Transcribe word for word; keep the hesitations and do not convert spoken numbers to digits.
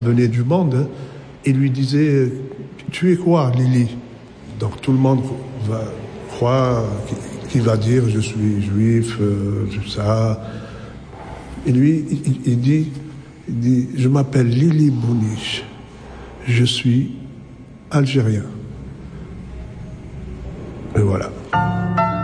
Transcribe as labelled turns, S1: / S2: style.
S1: venait du monde, hein, et lui disait « Tu es quoi, Lili ?» Donc tout le monde va croire qu'il va dire « Je suis juif, euh, tout ça ». Et lui, il, il, dit, il dit « Je m'appelle Lili Bouniche, je suis algérien ». Et voilà.